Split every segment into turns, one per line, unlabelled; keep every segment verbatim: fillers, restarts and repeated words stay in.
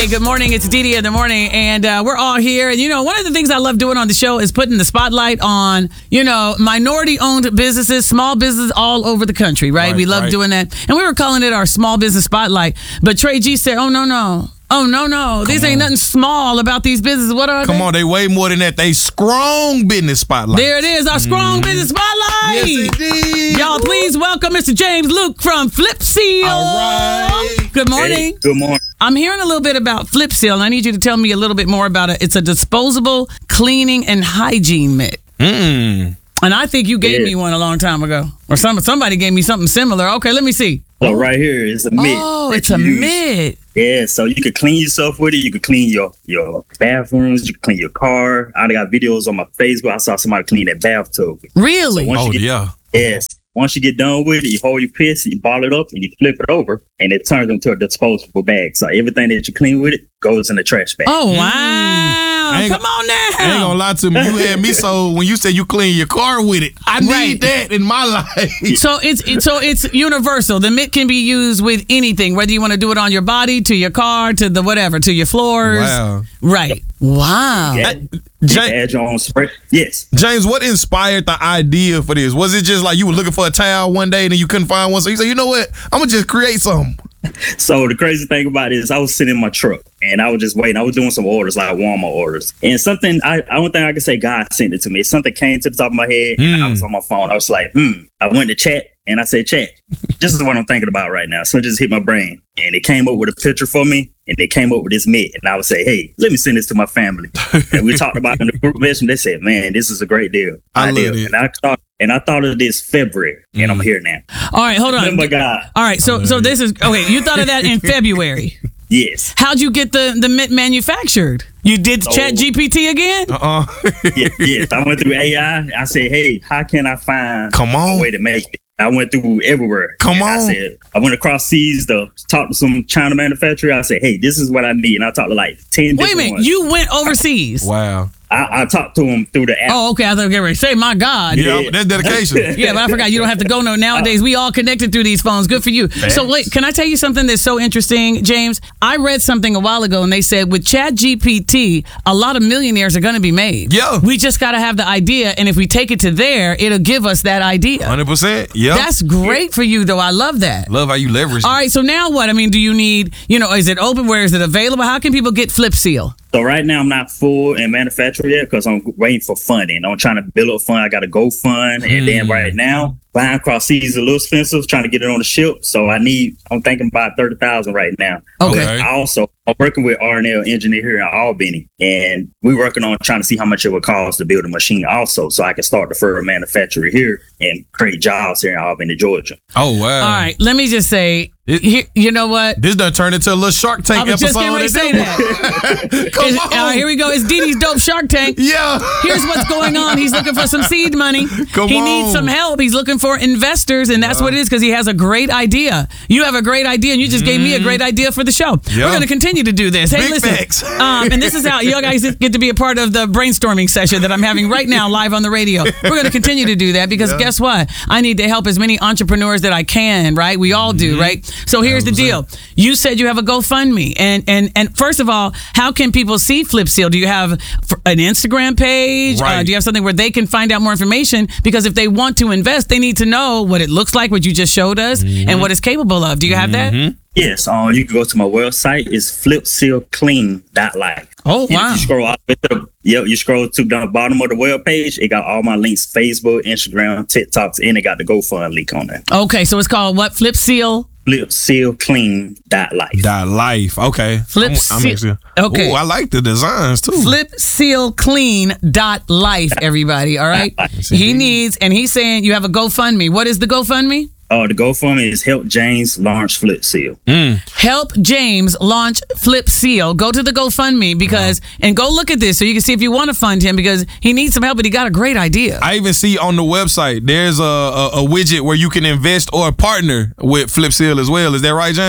Hey, good morning. It's Dee Dee in the morning, and uh, we're all here. And, you know, one of the things I love doing on the show is putting the spotlight on, you know, minority-owned businesses, small businesses all over the country, right?
Right,
we love
right.
doing that. And we were calling it our small business spotlight. But Trey G said, oh, no, no. Oh, no, no. These ain't nothing small about these businesses. What are
Come
they?
on, they way more than that. They strong business spotlight.
There it is, our strong business spotlight.
Yes, indeed.
Y'all, please welcome Mister James Luke from Flip Seal.
All right.
Good morning.
Hey, good morning.
I'm hearing a little bit about Flip Seal, and I need you to tell me a little bit more about it. It's a disposable cleaning and hygiene mitt.
Mm.
And I think you gave
Yeah.
me one a long time ago. Or some somebody gave me something similar. Okay, let me see.
So right here is a mitt.
Oh,
that
it's a
you use.
mitt.
Yeah, so you can clean yourself with it. You can clean your your bathrooms. You can clean your car. I got videos on my Facebook. I saw somebody clean that bathtub.
Really?
Once
Oh,
you get,
yeah.
Yes. Once you get done with it, you hold your piss, you ball it up, and you flip it over, and it turns into a disposable bag. So everything that you clean with it goes in the trash bag.
Oh, wow.
I ain't
Come on now.
I ain't gonna lie to me. You had me so when you said you clean your car with it. I need
Right.
that in my life.
So it's, it's so it's universal. The mitt can be used with anything, whether you want to do it on your body, to your car, to the whatever, to your floors.
Wow.
Right. Wow.
Yeah. You
Ja-
can add your own spray. Yes.
James, what inspired the idea for this? Was it just like you were looking for a towel one day and then you couldn't find one? So you said, you know what? I'm gonna just create something.
So the crazy thing about it is I was sitting in my truck and I was just waiting. I was doing some orders, like Walmart orders. And something, I, I don't think I can say God sent it to me. Something came to the top of my head and I was on my phone. I was like, hmm. I went to chat and I said, chat, this is what I'm thinking about right now. So it just hit my brain. And it came up with a picture for me and they came up with this mitt. And I would say, hey, let me send this to my family. And we talked about it in the group message. They said, man, this is a great deal.
I
idea.
love it.
And I thought, and I thought of this February and I'm here now.
All right, hold on.
Oh my God.
All right, so so this is okay. You thought of that in February.
Yes.
How'd you get the the mitt manufactured? You did
So-
Chat G P T again?
Uh-uh.
yes, yes. I went through A I. I said, hey, how can I find
Come on.
a way to make it? I went through everywhere.
Come
And
on.
I said, I went across seas to talk to some China manufacturer. I said, hey, this is what I need. And I talked to like ten
Wait a
different
minute,
ones.
you went overseas.
Wow.
I, I talked to them through the app.
Oh, okay. I thought you were going to say, my God.
Yeah,
Yeah.
that's dedication.
Yeah, but I forgot you don't have to go no nowadays. We all connected through these phones. Good for you. So wait, can I tell you something that's so interesting, James? I read something a while ago and they said with Chat G P T, a lot of millionaires are going to be made.
Yeah.
We just got to have the idea, and if we take it to there, it'll give us that idea.
one hundred percent. Yeah.
That's great for you, though. I love that.
Love how you leverage
All
it.
right, so now what? I mean, do you need, you know, is it open? Where is it available? How can people get Flip Seal?
So right now I'm not full in manufacturing yet because I'm waiting for funding. I'm trying to build up fund. I got to go fund. And then right now, buying across seas is a little expensive, trying to get it on the ship. So I need, I'm thinking about thirty thousand right now.
Okay.
Okay.
I also, I'm working with R and L Engineer here in Albany, and we're working on trying to see how much it would cost to build a machine also, so I can start the further manufacturer here and create jobs here in Albany, Georgia.
Oh, wow.
All right, let me just say,
It-
here, you know what?
This done turned into a little Shark Tank
I was just
episode.
getting ready to say that.
Come
Is-
on.
uh, here we go. It's Dee Dee's Dope Shark Tank.
Yeah.
Here's what's going on. He's looking for some seed money.
Come
he
on.
needs some help. He's looking for investors, and that's what it is because he has a great idea. You have a great idea, and you just gave me a great idea for the show.
Yeah.
We're going to continue to do this. Hey,
Big
listen.
facts.
Um, and this is how you guys get to be a part of the brainstorming session that I'm having right now live on the radio. We're going to continue to do that because guess what? I need to help as many entrepreneurs that I can, right? We all do, right? So here's the deal. You said you have a GoFundMe. And, and, and first of all, how can people see Flip Seal? Do you have an Instagram page?
Right.
Uh, do you have something where they can find out more information? Because if they want to invest, they need to know what it looks like, what you just showed us, and what it's capable of. Do you have that?
Yes, um, you can go to my website. It's flip seal clean dot life.
Oh,
And
wow.
if you scroll all the way to the, yep, you scroll to the bottom of the web page. It got all my links: Facebook, Instagram, TikToks, and it got the GoFund link on there.
Okay, so it's called what? Flip Seal?
flip seal clean dot life.
Dot life. Okay.
Flip
I'm, I'm
Seal-
actually,
okay.
Ooh, I like the designs too.
flip seal clean dot life, everybody. All right. He needs, and he's saying you have a GoFundMe. What is the GoFundMe?
Uh, the GoFundMe is Help James launch Flip Seal.
Help James launch Flip Seal. Go to the GoFundMe because, and go look at this so you can see if you want to fund him because he needs some help, but he got a great idea.
I even see on the website there's a, a, a widget where you can invest or partner with Flip Seal as well. Is that right, James?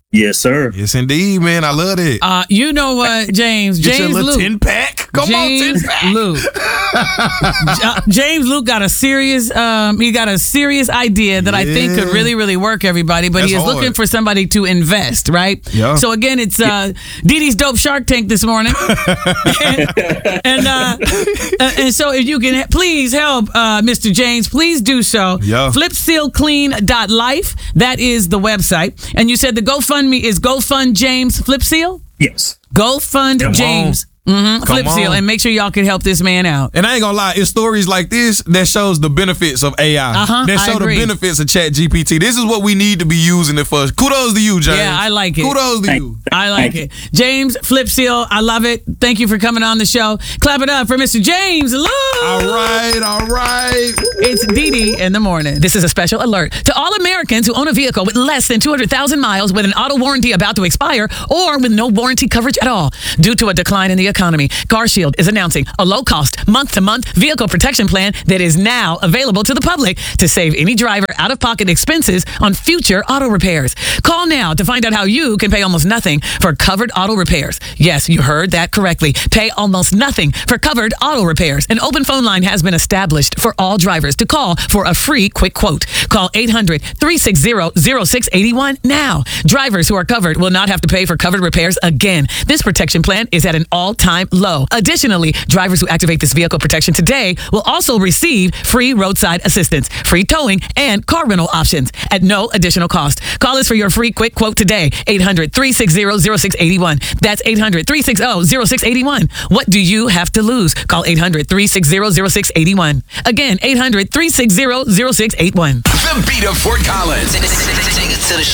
Yes, sir.
Yes, indeed, man. I love it.
Uh, you know what, James?
Get
James
your little
Luke.
ten pack. Come
James
on, ten pack.
Luke. J- James Luke got a serious, um, he got a serious idea that I think could
Yeah.
really, really work, everybody. But
That's
he is
hard.
looking for somebody to invest, right?
Yeah.
So again, it's uh, Dee Dee's Dope Shark Tank this morning, and uh, and so if you can please help uh, Mister James, please do so.
Yeah.
flip seal clean dot life. That is the website, and you said the GoFundMe is GoFund James Flip Seal.
Yes.
GoFund
Come
James. Mm-hmm.
Come
Flip Seal,
on.
and make sure y'all can help this man out.
And I ain't gonna lie, it's stories like this that shows the benefits of A I.
Uh-huh,
that
I
show the
agree.
benefits of Chat G P T. This is what we need to be using it for. Kudos to you, James.
Yeah, I like it.
Kudos to
Thank-
you.
I like
Thank
it. James Flip Seal, I love it. Thank you for coming on the show. Clap it up for Mister James Luke.
All right, all right.
It's Dee Dee in the morning. This is a special alert to all Americans who own a vehicle with less than two hundred thousand miles with an auto warranty about to expire or with no warranty coverage at all. Due to a decline in the economy, CarShield is announcing a low-cost, month-to-month vehicle protection plan that is now available to the public to save any driver out-of-pocket expenses on future auto repairs. Call now to find out how you can pay almost nothing for covered auto repairs. Yes, you heard that correctly. Pay almost nothing for covered auto repairs. An open phone line has been established for all drivers to call for a free quick quote. Call eight hundred, three six zero, zero six eight one now. Drivers who are covered will not have to pay for covered repairs again. This protection plan is at an all-time low. Additionally, drivers who activate this vehicle protection today will also receive free roadside assistance, free towing, and car rental options at no additional cost. Call us for your free quick quote today. eight hundred, three six zero, zero six eight one. That's eight hundred, three six zero, zero six eight one. What do you have to lose? Call eight hundred, three six zero, zero six eight one. Again, eight hundred, three six zero, zero six eight one.
The beat of Fort Collins. Take it to the